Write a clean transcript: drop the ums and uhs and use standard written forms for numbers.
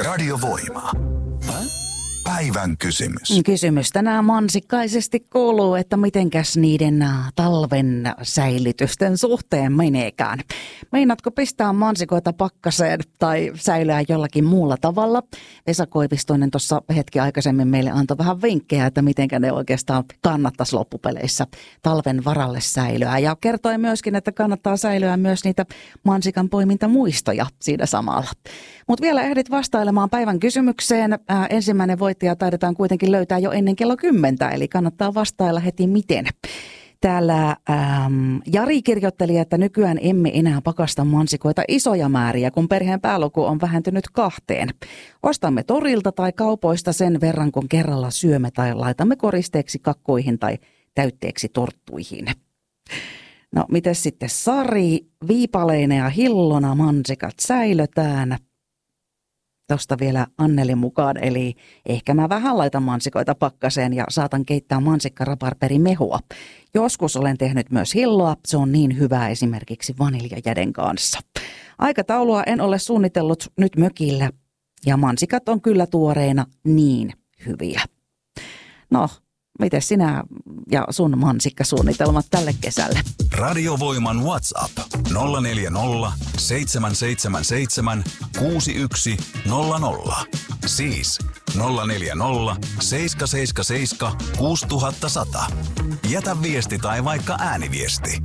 Radiovoima. Päivän kysymys. Kysymys tänään mansikkaisesti kuuluu, että mitenkäs niiden talven säilytysten suhteen meneekään. Meinaatko pistää mansikoita pakkaseen tai säilyä jollakin muulla tavalla? Vesa Koivistoinen tuossa hetki aikaisemmin meille antoi vähän vinkkejä, että mitenkä ne oikeastaan kannattaisi loppupeleissä talven varalle säilyä. Ja kertoi myöskin, että kannattaa säilyä myös niitä mansikan poimintamuistoja siinä samalla. Mutta vielä ehdit vastailemaan päivän kysymykseen. Ensimmäinen voittaja taidetaan kuitenkin löytää jo ennen kello 10, eli kannattaa vastailla heti miten. Täällä Jari kirjoitteli, että nykyään emme enää pakasta mansikoita isoja määriä, kun perheen pääluku on vähentynyt 2. Ostamme torilta tai kaupoista sen verran, kun kerralla syömme tai laitamme koristeeksi kakkuihin tai täytteeksi torttuihin. No, miten sitten Sari? Viipaleina ja hillona mansikat säilötään. Tuosta vielä Anneli mukaan, eli ehkä mä vähän laitan mansikoita pakkaseen ja saatan keittää mansikkaraparperimehua. Joskus olen tehnyt myös hilloa, se on niin hyvää esimerkiksi vaniljajäden kanssa. Aikataulua en ole suunnitellut nyt mökillä ja mansikat on kyllä tuoreina niin hyviä. No, miten sinä ja sun mansikkasuunnitelmat tälle kesälle? Radiovoiman WhatsApp 040 777 6100. Siis 040 777 6100. Jätä viesti tai vaikka ääniviesti.